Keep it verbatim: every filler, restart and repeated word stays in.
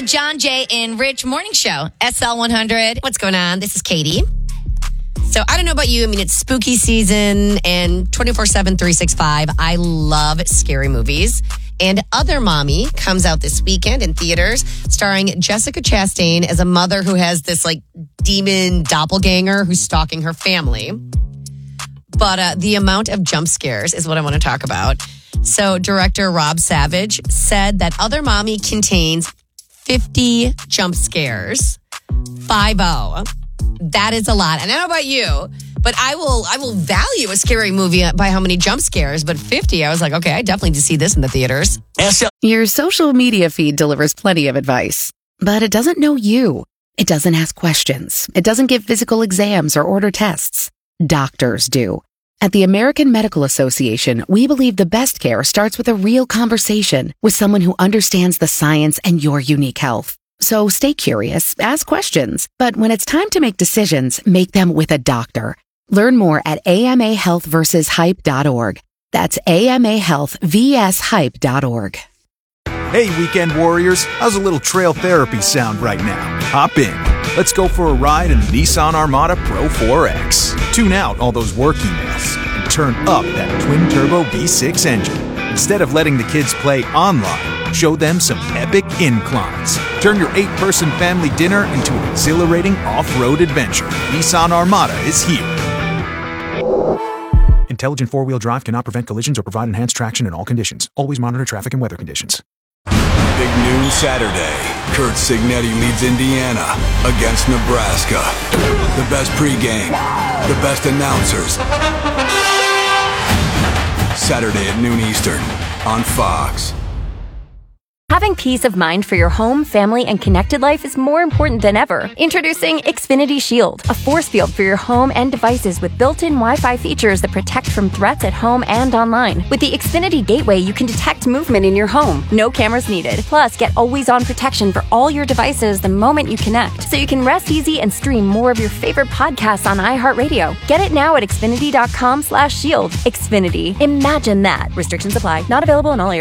John Jay and Rich Morning Show, S L one hundred. What's going on? This is Katie. So I don't know about you. I mean, it's spooky season and twenty-four seven, three sixty-five. I love scary movies. And Other Mommy comes out this weekend in theaters, starring Jessica Chastain as a mother who has this like demon doppelganger who's stalking her family. But uh, the amount of jump scares is what I want to talk about. So director Rob Savage said that Other Mommy contains fifty jump scares. five oh. That is a lot. And I don't know about you, but I will I will value a scary movie by how many jump scares. But fifty, I was like, okay, I definitely need to see this in the theaters. Your social media feed delivers plenty of advice, but it doesn't know you. It doesn't ask questions. It doesn't give physical exams or order tests. Doctors do. At the American Medical Association, we believe the best care starts with a real conversation with someone who understands the science and your unique health. So stay curious, ask questions, but when it's time to make decisions, make them with a doctor. Learn more at A M A health versus hype dot org. That's A M A health versus hype dot org. Hey, weekend warriors, how's a little trail therapy sound right now? Hop in. Let's go for a ride in the Nissan Armada Pro four X. Tune out all those work emails and turn up that twin-turbo V six engine. Instead of letting the kids play online, show them some epic inclines. Turn your eight-person family dinner into an exhilarating off-road adventure. Nissan Armada is here. Intelligent four-wheel drive cannot prevent collisions or provide enhanced traction in all conditions. Always monitor traffic and weather conditions. Big noon Saturday. Kurt Signetti leads Indiana against Nebraska. The best pregame, the best announcers. Saturday at noon Eastern on Fox. Having peace of mind for your home, family, and connected life is more important than ever. Introducing Xfinity Shield, a force field for your home and devices with built-in Wi-Fi features that protect from threats at home and online. With the Xfinity Gateway, you can detect movement in your home. No cameras needed. Plus, get always-on protection for all your devices the moment you connect, so you can rest easy and stream more of your favorite podcasts on iHeartRadio. Get it now at Xfinity dot com slash shield. Xfinity. Imagine that. Restrictions apply. Not available in all areas.